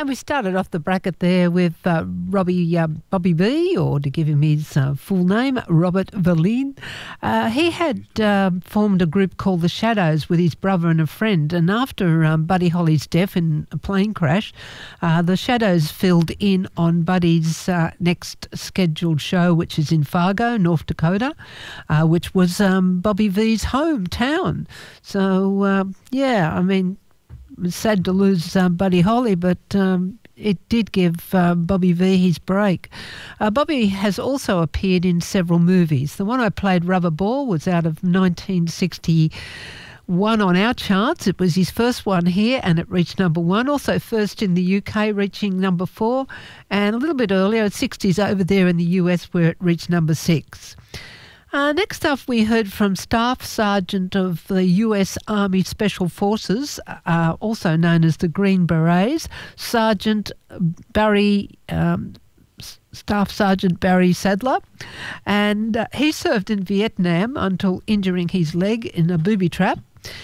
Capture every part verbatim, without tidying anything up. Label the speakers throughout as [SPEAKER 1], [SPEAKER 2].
[SPEAKER 1] And we started off the bracket there with uh, Robbie uh, Bobby V, or to give him his uh, full name, Robert Verleen. Uh, he had uh, formed a group called The Shadows with his brother and a friend, and after um, Buddy Holly's death in a plane crash, uh, The Shadows filled in on Buddy's uh, next scheduled show, which is in Fargo, North Dakota, uh, which was um, Bobby V's hometown. So, uh, yeah, I mean, it's sad to lose uh, Buddy Holly, but um, it did give uh, Bobby V his break. Uh, Bobby has also appeared in several movies. The one I played, Rubber Ball, was out of nineteen sixty-one on our charts. It was his first one here and it reached number one. Also first in the U K, reaching number four. And a little bit earlier, sixties over there in the U S, where it reached number six. Uh, next up, we heard from Staff Sergeant of the U S Army Special Forces, uh, also known as the Green Berets, Sergeant Barry, um, Staff Sergeant Barry Sadler. And uh, he served in Vietnam until injuring his leg in a booby trap.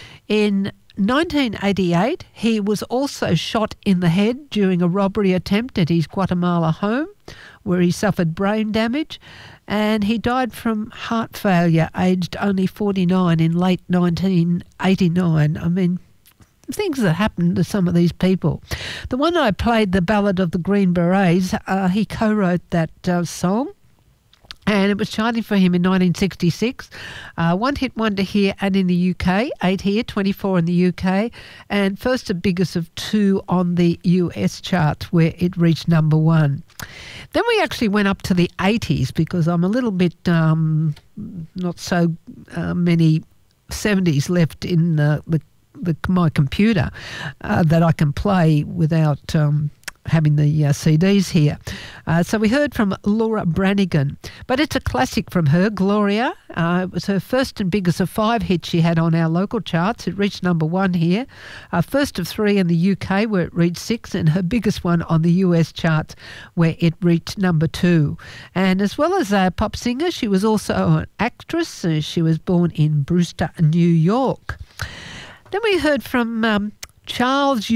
[SPEAKER 1] In nineteen eighty-eight, he was also shot in the head during a robbery attempt at his Guatemala home, where he suffered brain damage, and he died from heart failure, aged only forty-nine, in late nineteen eighty-nine. I mean, things that happen to some of these people. The one I played, The Ballad of the Green Berets, uh, he co-wrote that uh, song, and it was charting for him in nineteen sixty-six. Uh, one hit wonder here and in the U K, eight here, twenty-four in the U K, and first and biggest of two on the U S chart, where it reached number one. Then we actually went up to the eighties, because I'm a little bit um, not so uh, many seventies left in uh, the, the, my computer uh, that I can play without Um, having the uh, C Ds here. Uh, so we heard from Laura Branigan, but it's a classic from her, Gloria. Uh, it was her first and biggest of five hits she had on our local charts. It reached number one here. Uh, first of three in the U K, where it reached six, and her biggest one on the U S charts, where it reached number two. And as well as a pop singer, she was also an actress. Uh, she was born in Brewster, New York. Then we heard from Um, Charles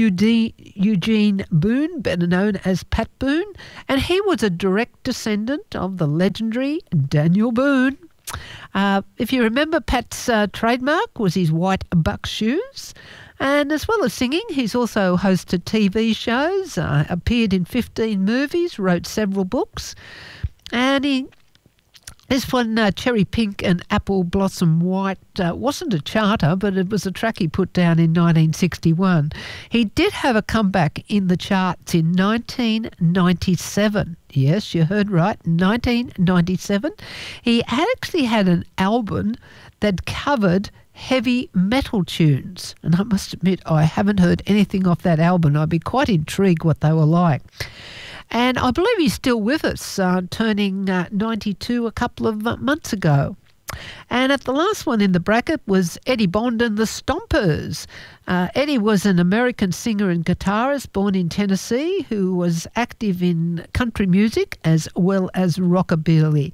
[SPEAKER 1] Eugene Boone, better known as Pat Boone, and he was a direct descendant of the legendary Daniel Boone. Uh, if you remember, Pat's uh, trademark was his white buck shoes. And as well as singing, he's also hosted T V shows, uh, appeared in fifteen movies, wrote several books, and he... This one, uh, Cherry Pink and Apple Blossom White, uh, wasn't a charter, but it was a track he put down in nineteen sixty-one. He did have a comeback in the charts in nineteen ninety-seven. Yes, you heard right, nineteen ninety-seven. He had actually had an album that covered heavy metal tunes. And I must admit, I haven't heard anything off that album. I'd be quite intrigued what they were like. And I believe he's still with us, uh, turning uh, ninety-two a couple of uh, months ago. And at the last one in the bracket was Eddie Bond and the Stompers. Uh, Eddie was an American singer and guitarist born in Tennessee who was active in country music as well as rockabilly.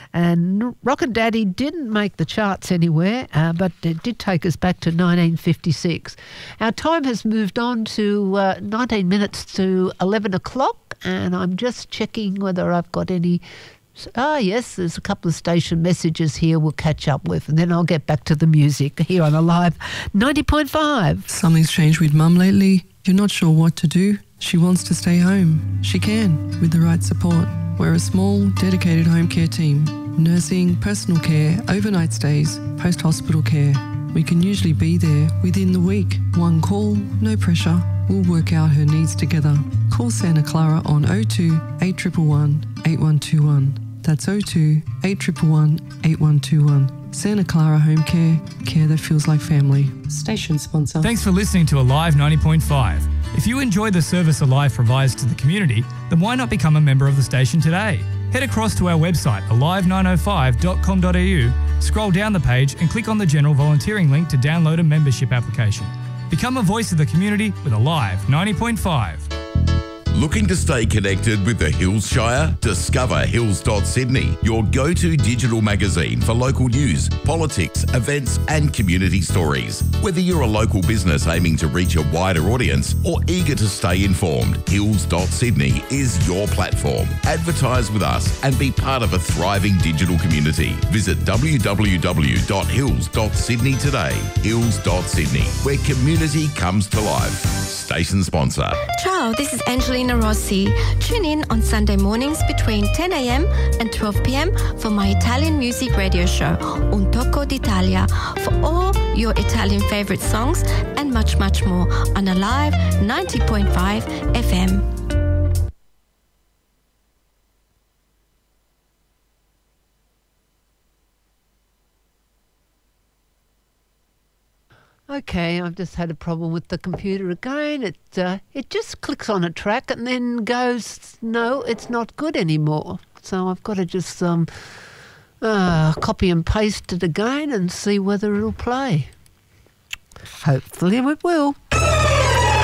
[SPEAKER 1] And Rockin' Daddy didn't make the charts anywhere, uh, but it did take us back to nineteen fifty-six. Our time has moved on to uh, nineteen minutes to eleven o'clock, and I'm just checking whether I've got any... Ah, yes, there's a couple of station messages here we'll catch up with, and then I'll get back to the music here on Alive ninety point five.
[SPEAKER 2] Something's changed with Mum lately. You're not sure what to do. She wants to stay home. She can, with the right support. We're a small, dedicated home care team. Nursing, personal care, overnight stays, post-hospital care. We can usually be there within the week. One call, no pressure. We'll work out her needs together. Call Santa Clara on oh two, eight one one, eight one two one. That's oh two, eight one one, eight one two one. Santa Clara Home Care, care that feels like family. Station sponsor.
[SPEAKER 3] Thanks for listening to Alive ninety point five. If you enjoy the service Alive provides to the community, then why not become a member of the station today? Head across to our website, alive nine oh five dot com dot a u, scroll down the page and click on the general volunteering link to download a membership application. Become a voice of the community with Alive ninety point five.
[SPEAKER 4] Looking to stay connected with the Hills Shire? Discover hills dot sydney, your go-to digital magazine for local news, politics, events and community stories. Whether you're a local business aiming to reach a wider audience or eager to stay informed, hills dot sydney is your platform. Advertise with us and be part of a thriving digital community. Visit w w w dot hills dot sydney today. hills dot sydney, where community comes to life. Station sponsor.
[SPEAKER 5] Ciao, this is Angelina Rossi. Tune in on Sunday mornings between ten a m and twelve p m for my Italian music radio show, Un Tocco d'Italia, for all your Italian favorite songs and much, much more on Alive ninety point five F M.
[SPEAKER 1] Okay, I've just had a problem with the computer again. It uh, it just clicks on a track and then goes, no, it's not good anymore. So I've got to just um, uh, copy and paste it again and see whether it'll play. Hopefully it will.